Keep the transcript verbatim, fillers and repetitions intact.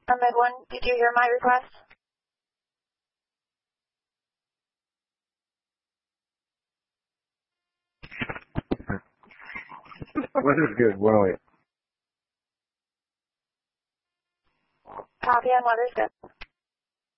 Med one, did you hear my request? Weather's good, one oh eight. Copy on weather's good.